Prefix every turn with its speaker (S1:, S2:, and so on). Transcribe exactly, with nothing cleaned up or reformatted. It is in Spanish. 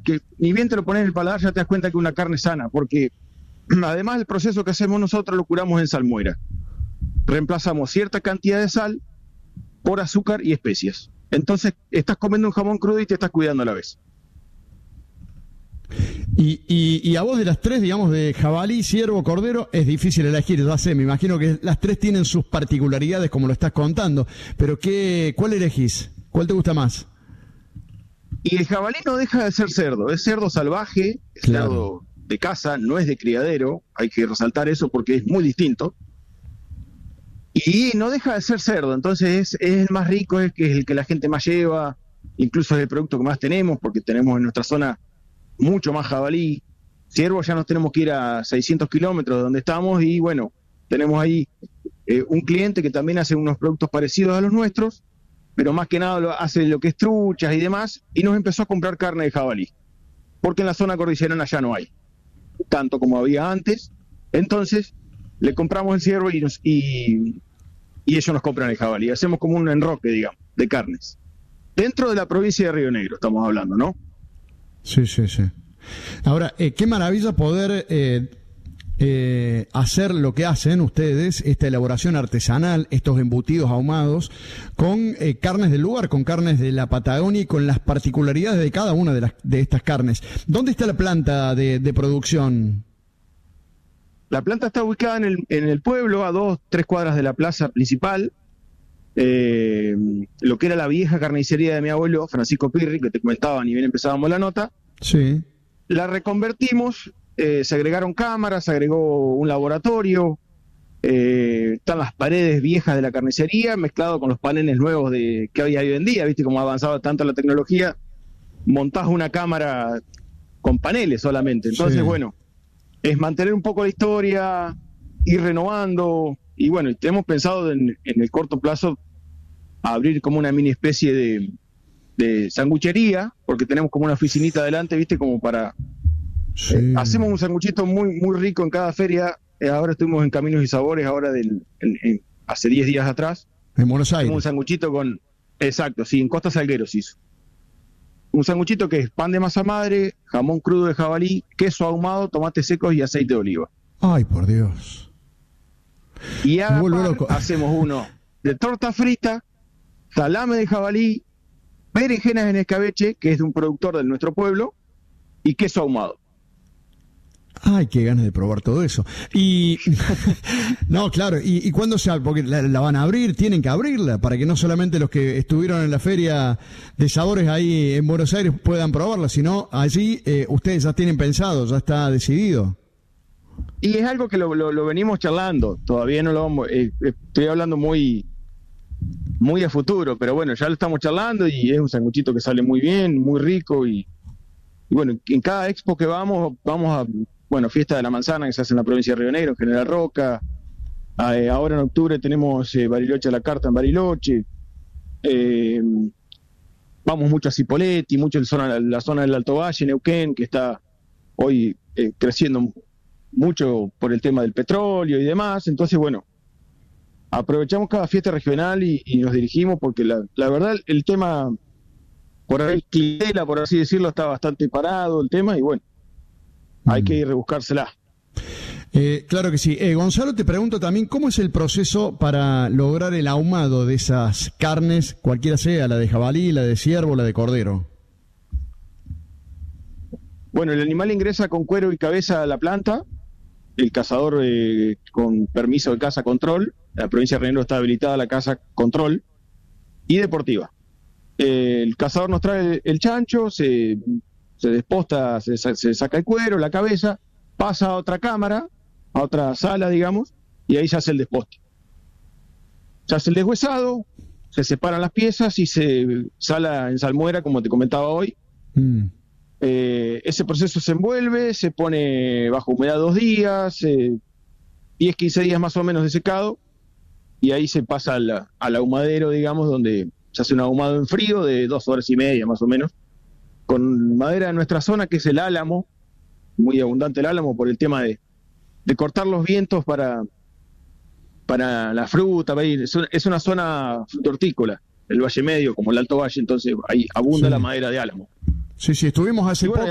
S1: que ni bien te lo pones en el paladar ya te das cuenta que es una carne sana, porque además del proceso que hacemos nosotros lo curamos en salmuera. Reemplazamos cierta cantidad de sal por azúcar y especias. Entonces estás comiendo un jamón crudo y te estás cuidando a la vez.
S2: Y, y, y a vos de las tres, digamos, de jabalí, ciervo, cordero, es difícil elegir, ya sé, me imagino que las tres tienen sus particularidades como lo estás contando, pero ¿qué, ¿cuál elegís? ¿Cuál te gusta más?
S1: Y el jabalí no deja de ser cerdo, es cerdo salvaje, es
S2: Claro.
S1: cerdo de caza, no es de criadero, hay que resaltar eso porque es muy distinto. Y no deja de ser cerdo, entonces es, es el más rico, es, que es el que la gente más lleva, incluso es el producto que más tenemos, porque tenemos en nuestra zona mucho más jabalí. Ciervo ya nos tenemos que ir a seiscientos kilómetros de donde estamos y bueno, tenemos ahí eh, un cliente que también hace unos productos parecidos a los nuestros, pero más que nada lo, hace lo que es truchas y demás, y nos empezó a comprar carne de jabalí, porque en la zona cordillerana ya no hay, tanto como había antes. Entonces le compramos el ciervo y, nos, y, y ellos nos compran el jabalí. Hacemos como un enroque, digamos, de carnes. Dentro de la provincia de Río Negro estamos hablando, ¿no?
S2: Sí, sí, sí. Ahora, eh, qué maravilla poder eh, eh, hacer lo que hacen ustedes, esta elaboración artesanal, estos embutidos ahumados, con eh, carnes del lugar, con carnes de la Patagonia y con las particularidades de cada una de, las, de estas carnes. ¿Dónde está la planta de, de producción?
S1: La planta está ubicada en el, en el pueblo, a dos, tres cuadras de la plaza principal, eh, lo que era la vieja carnicería de mi abuelo, Francisco Pirri, que te comentaba ni bien empezábamos la nota.
S2: Sí.
S1: La reconvertimos, eh, se agregaron cámaras, se agregó un laboratorio, eh, están las paredes viejas de la carnicería mezclado con los paneles nuevos de que había hoy en día, viste cómo ha avanzado tanto la tecnología, montás una cámara con paneles solamente, entonces
S2: Sí.
S1: bueno, es mantener un poco la historia, ir renovando, y bueno, y tenemos pensado en, en el corto plazo abrir como una mini especie de, de sanguchería, porque tenemos como una oficinita adelante, viste, como para...
S2: Sí.
S1: Eh, hacemos un sanguchito muy muy rico en cada feria, eh, ahora estuvimos en Caminos y Sabores, ahora del, en, en, hace diez días atrás,
S2: En Buenos Aires.
S1: hicimos un sanguchito con... Exacto, sí, en Costa Salguero se hizo. Un sanguchito que es pan de masa madre, jamón crudo de jabalí, queso ahumado, tomates secos y aceite de oliva.
S2: Ay, por Dios.
S1: Y a
S2: Me
S1: la
S2: vuelvo
S1: par
S2: loco.
S1: hacemos uno de torta frita, salame de jabalí, berenjenas en escabeche, que es de un productor de nuestro pueblo, y queso ahumado.
S2: Ay, qué ganas de probar todo eso. Y no, claro, y, y cuándo se abre, porque la, la van a abrir, tienen que abrirla para que no solamente los que estuvieron en la feria de sabores ahí en Buenos Aires puedan probarla, sino allí eh, ustedes ya tienen pensado, ya está decidido.
S1: Y es algo que lo, lo, lo venimos charlando, todavía no lo vamos, eh, estoy hablando muy muy a futuro, pero bueno, ya lo estamos charlando y es un sanguchito que sale muy bien, muy rico y, y bueno, en cada expo que vamos, vamos a, bueno, Fiesta de la Manzana que se hace en la provincia de Río Negro, en General Roca, eh, ahora en octubre tenemos eh, Bariloche a la carta en Bariloche, eh, vamos mucho a Cipolletti, mucho en zona, la zona del Alto Valle, Neuquén, que está hoy eh, creciendo mucho por el tema del petróleo y demás, entonces bueno, aprovechamos cada fiesta regional y, y nos dirigimos porque la, la verdad el tema, por ahí, clientela, por así decirlo, está bastante parado el tema y bueno, hay
S2: Mm.
S1: que ir a rebuscársela.
S2: Eh, claro que sí. Eh, Gonzalo, te pregunto también, ¿cómo es el proceso para lograr el ahumado de esas carnes, cualquiera sea, la de jabalí, la de ciervo, la de cordero?
S1: Bueno, el animal ingresa con cuero y cabeza a la planta, el cazador eh, con permiso de caza control, en la provincia de Río Negro está habilitada la caza control y deportiva. Eh, el cazador nos trae el, el chancho, se, se desposta, se, se saca el cuero, la cabeza, pasa a otra cámara, a otra sala, digamos, y ahí se hace el desposte. Se hace el deshuesado, se separan las piezas y se sala en salmuera, como te comentaba hoy.
S2: Mm.
S1: Eh, ese proceso se envuelve, se pone bajo humedad dos días, eh, diez, quince días más o menos de secado, y ahí se pasa al, al ahumadero, digamos, donde se hace un ahumado en frío de dos horas y media más o menos, con madera de nuestra zona, que es el álamo, muy abundante el álamo por el tema de, de cortar los vientos para, para la fruta, para ir. Es una zona hortícola, el Valle Medio, como el Alto Valle, entonces ahí abunda
S2: Sí.
S1: la madera de álamo.
S2: Sí, sí, estuvimos hace
S1: Y bueno,
S2: poco.